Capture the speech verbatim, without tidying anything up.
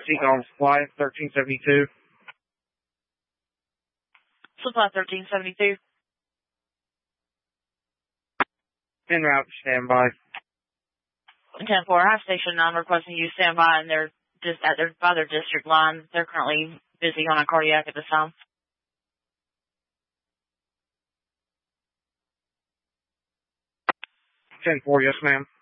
Seagull Supply, thirteen seventy-two. Supply thirteen seventy-two. En route, standby. ten four, I have Station nine requesting you stand by and they're just at their, by their district line. They're currently busy on a cardiac at this time. ten four, yes ma'am.